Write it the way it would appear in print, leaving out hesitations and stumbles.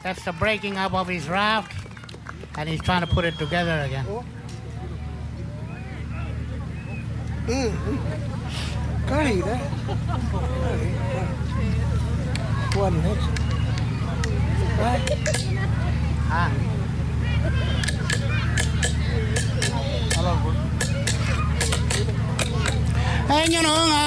That's the breaking up of his raft, and he's trying to put it together again. Có gì đó. Quên hết. Hey, you know,